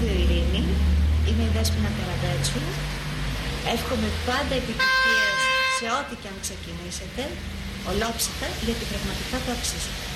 Ηράκλειο Ειρήνη. Είμαι η Δέσποινα Καραμπέτσου. Εύχομαι πάντα επιτυχίες σε ό,τι και αν ξεκινήσετε, ολόψυχα, γιατί πραγματικά το αξίζετε.